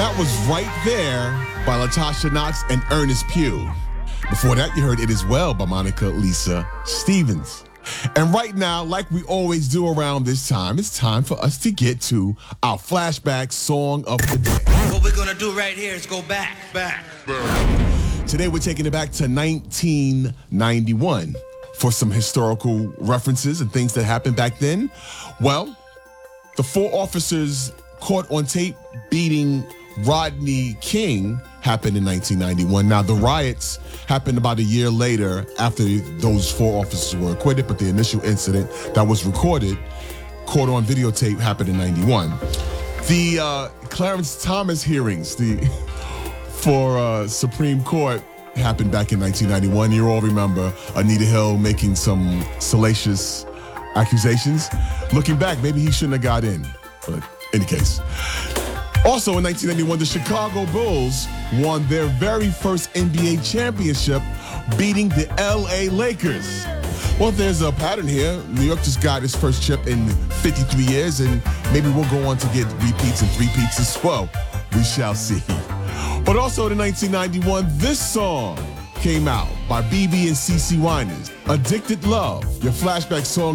That was Right There by LaTasha Knox and Ernest Pugh. Before that, you heard It Is Well by Monica Lisa Stevens. And right now, like we always do around this time, it's time for us to get to our flashback song of the day. What we're gonna do right here is go back. Today, we're taking it back to 1991 for some historical references and things that happened back then. Well, the 4 officers caught on tape beating Rodney King happened in 1991. Now, the riots happened about a year later after those 4 officers were acquitted, but the initial incident that was recorded, caught on videotape, happened in 91. The Clarence Thomas hearings for Supreme Court happened back in 1991. You all remember Anita Hill making some salacious accusations. Looking back, maybe he shouldn't have got in, but in any case. Also in 1991, the Chicago Bulls won their very first NBA championship, beating the LA Lakers. Well, there's a pattern here. New York just got its first chip in 53 years, and maybe we'll go on to get repeats and three-peats as well. We shall see. But also in 1991, this song came out by BeBe and CeCe Winans, Addicted Love, your flashback song